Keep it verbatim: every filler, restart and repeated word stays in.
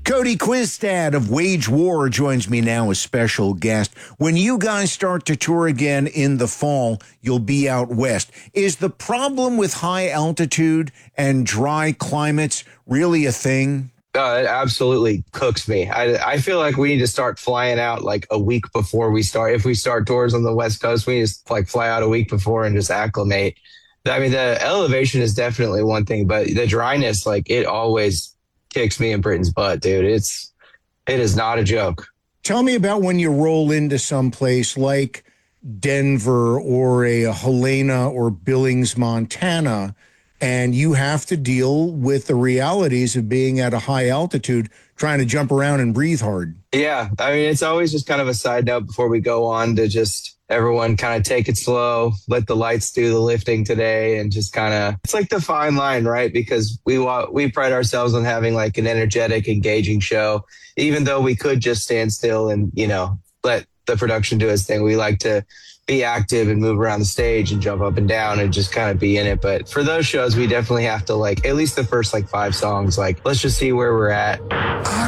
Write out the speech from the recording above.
Cody Quistad of Wage War joins me now as special guest. When you guys start to tour again in the fall, you'll be out west. Is the problem with high altitude and dry climates really a thing? Uh, it absolutely cooks me. I, I feel like we need to start flying out like a week before we start. If we start tours on the West Coast, we just like fly out a week before and just acclimate. I mean, the elevation is definitely one thing, but the dryness, like it always kicks me in Britain's butt, dude. It's, it is not a joke. Tell me about when you roll into some place like Denver or a Helena or Billings, Montana, and you have to deal with the realities of being at a high altitude, trying to jump around and breathe hard. Yeah. I mean, it's always just kind of a side note before we go on to just everyone kind of take it slow, let the lights do the lifting today, and just kind of, it's like the fine line, right? Because we want, we pride ourselves on having like an energetic, engaging show, even though we could just stand still and, you know, let the production do its thing. We like to be active and move around the stage and jump up and down and just kind of be in it. But for those shows, we definitely have to like, at least the first like five songs, like, let's just see where we're at.